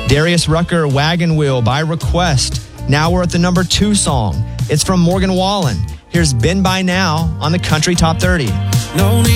Darius Rucker, Wagon Wheel by request. Now we're at the number 2 song. It's from Morgan Wallen. Here's Been By Now on the Country Top 30. No need